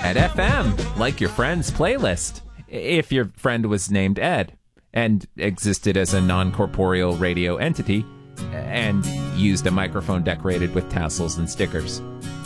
FM, like your friend's playlist. If your friend was named Ed and existed as a non-corporeal radio entity and used a microphone decorated with tassels and stickers.